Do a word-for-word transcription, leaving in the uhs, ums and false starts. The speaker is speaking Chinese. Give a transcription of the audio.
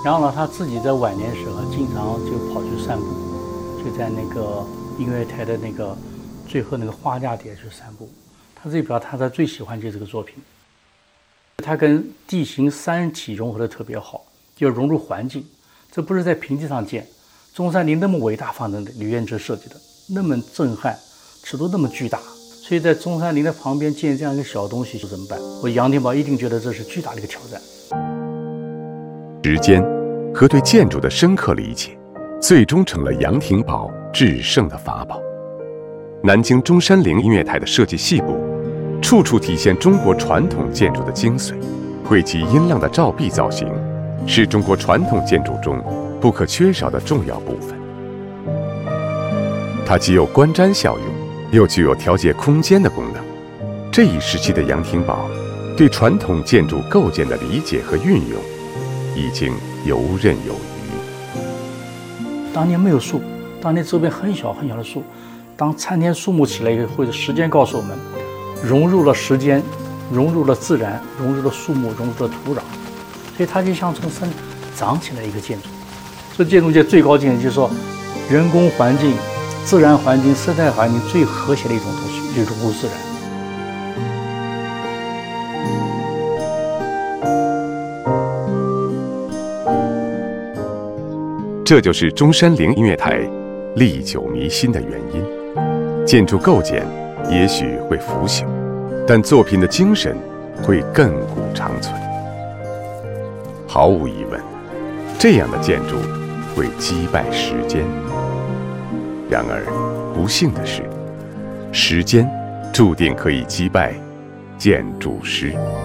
然后呢，他自己在晚年时候经常就跑去散步，就在那个音乐台的那个最后那个花架底下去散步。他自己表达他最喜欢就是这个作品，他跟地形山体融合的特别好，就融入环境。这不是在平地上建，中山陵那么伟大方的吕彦哲设计的，那么震撼，尺度那么巨大，所以在中山陵的旁边建这样一个小东西怎么办？我杨廷宝一定觉得这是巨大的一个挑战。 时间和对建筑的深刻理解，最终成了杨廷宝制胜的法宝。南京中山陵音乐台的设计细部，处处体现中国传统建筑的精髓。汇集音浪的照壁造型，是中国传统建筑中不可缺少的重要部分。它既有观瞻效用，又具有调节空间的功能。这一时期的杨廷宝对传统建筑构建的理解和运用，已经游刃有余。 当年没有树，当年周边很小很小的树，当参天树木起来以后，或者时间告诉我们，融入了时间，融入了自然，融入了树木，融入了土壤，所以它就像从山长起来一个建筑。所以建筑界最高境界就是说，人工环境、自然环境、生态环境最和谐的一种东西，就融入自然。 这就是中山陵音乐台历久弥新的原因。建筑构件也许会腐朽，但作品的精神会亘古长存。毫无疑问，这样的建筑会击败时间。然而，不幸的是，时间注定可以击败建筑师。